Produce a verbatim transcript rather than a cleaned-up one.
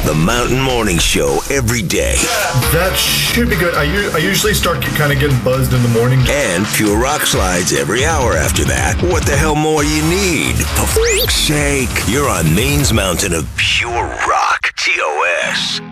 The Mountain Morning Show every day. That should be good. I, u- I usually start get, kind of getting buzzed in the morning. And Pure Rock slides every hour after that. What the hell more you need? For f***'s sake. You're on Maine's mountain of pure rock. T O S.